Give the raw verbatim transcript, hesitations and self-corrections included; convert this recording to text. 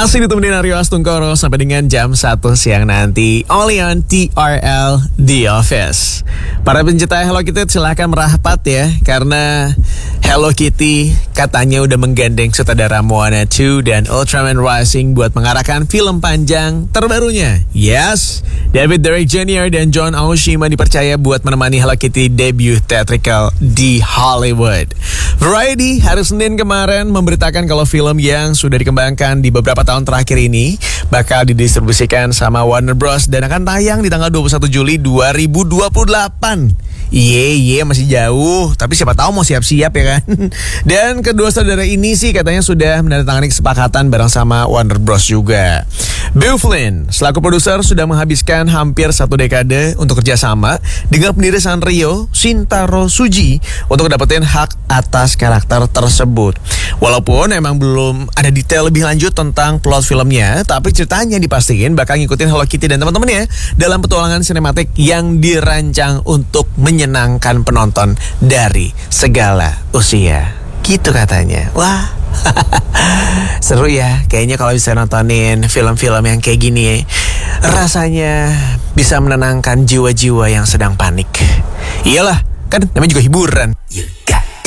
Masih ditemenin Aryo Astungkoro sampai dengan jam satu siang nanti. Only on T R L The Office. Para pencinta Hello Kitty silahkan merapat ya, karena Hello Kitty katanya udah menggandeng sutradara Moana dua dan Ultraman Rising buat mengarahkan film panjang terbarunya. Yes, David Derek Junior dan John Aoshima dipercaya buat menemani Hello Kitty debut theatrical di Hollywood. Variety hari Senin kemarin memberitakan kalau film yang sudah dikembangkan di beberapa tahun terakhir ini bakal didistribusikan sama Warner Bros dan akan tayang di tanggal dua puluh satu Juli dua ribu dua puluh delapan. Iya, iya masih jauh, tapi siapa tahu mau siap-siap ya kan. Dan kedua saudara ini sih katanya sudah menandatangani kesepakatan bareng sama Warner Bros juga. Beau Flynn selaku produser sudah menghabiskan hampir satu dekade untuk kerjasama dengan pendiri Sanrio, Shintaro Tsuji, untuk dapetin hak atas karakter tersebut. Walaupun emang belum ada detail lebih lanjut tentang plot filmnya, tapi ceritanya dipastikan bakal ngikutin Hello Kitty dan teman-temannya dalam petualangan sinematik yang dirancang untuk menyenangkan penonton dari segala usia. Gitu katanya. Wah, seru ya. Kayaknya kalau bisa nontonin film-film yang kayak gini, rasanya bisa menenangkan jiwa-jiwa yang sedang panik. Iyalah, kan namanya juga hiburan. You got